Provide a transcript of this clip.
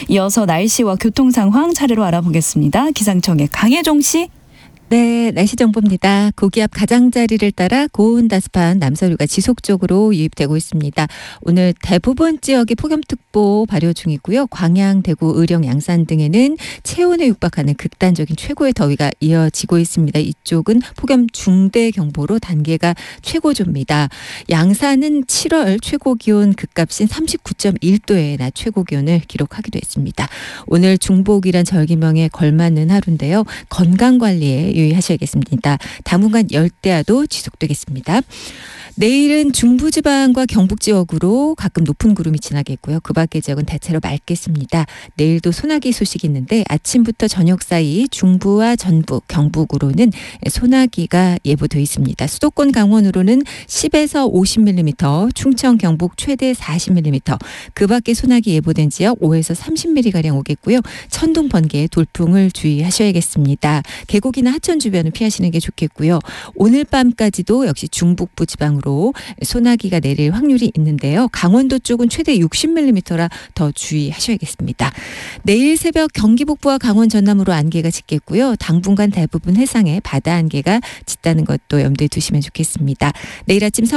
이어서 날씨와 교통 상황 차례로 알아보겠습니다. 기상청의 강혜종 씨. 네, 날씨 정보입니다. 고기압 가장자리를 따라 고온다습한 남서류가 지속적으로 유입되고 있습니다. 오늘 대부분 지역에 폭염특보 발효 중이고요. 광양, 대구, 의령, 양산 등에는 체온에 육박하는 극단적인 최고의 더위가 이어지고 있습니다. 이쪽은 폭염 중대 경보로 단계가 최고조입니다. 양산은 7월 최고 기온 급값인 39.1도의 낮 최고 기온을 기록하기도 했습니다. 오늘 중복이란 절기명에 걸맞는 하루인데요. 건강관리에 유의하셔야겠습니다. 당분간 열대야도 지속되겠습니다. 내일은 중부지방과 경북 지역으로 가끔 높은 구름이 지나겠고요. 그 밖의 지역은 대체로 맑겠습니다. 내일도 소나기 소식이 있는데 아침부터 저녁 사이 중부와 전북, 경북으로는 소나기가 예보되어 있습니다. 수도권 강원으로는 10에서 50mm, 충청, 경북 최대 40mm, 그 밖에 소나기 예보된 지역 5에서 30mm가량 오겠고요. 천둥, 번개, 돌풍을 주의하셔야겠습니다. 계곡이나 하천 주변은 피하시는 게 좋겠고요. 오늘 밤까지도 역시 중북부 지방으로 소나기가 내릴 확률이 있는데요. 강원도 쪽은 최대 60mm라 더 주의하셔야겠습니다. 내일 새벽 경기 북부와 강원 전남으로 안개가 짙겠고요. 당분간 대부분 해상에 바다 안개가 짙다는 것도 염두에 두시면 좋겠습니다. 내일 아침